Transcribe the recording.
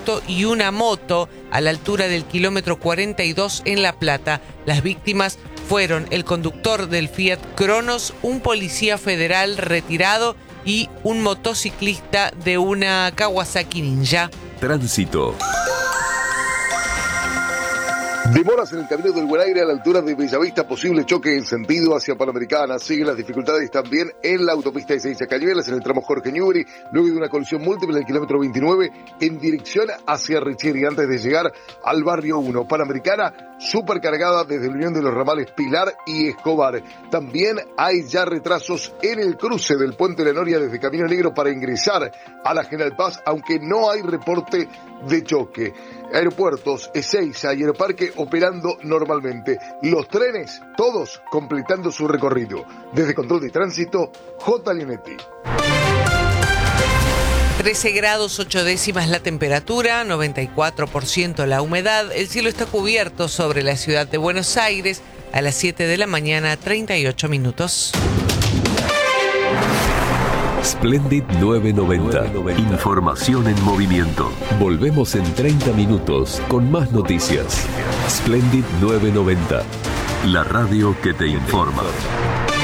auto y una moto a la altura del kilómetro 42 en La Plata. Las víctimas fueron el conductor del Fiat Cronos, un policía federal retirado y un motociclista de una Kawasaki Ninja. Tránsito. Demoras en el camino del Buen Aire a la altura de Bellavista, posible choque en sentido hacia Panamericana. Siguen las dificultades también en la autopista de Ezeiza Cañuelas, en el tramo Jorge Newbery, luego de una colisión múltiple en el kilómetro 29 en dirección hacia Richieri antes de llegar al barrio 1. Panamericana supercargada desde la unión de los ramales Pilar y Escobar. También hay ya retrasos en el cruce del puente La Noria desde Camino Negro para ingresar a la General Paz, aunque no hay reporte de choque. Aeropuertos, Ezeiza y Aeroparque operando normalmente. Los trenes, todos completando su recorrido. Desde Control de Tránsito, J. Leonetti. 13 grados 8 décimas la temperatura, 94% la humedad. El cielo está cubierto sobre la ciudad de Buenos Aires a las 7 de la mañana, 38 minutos. Splendid 990. Información en movimiento. Volvemos en 30 minutos con más noticias. Splendid 990. La radio que te informa.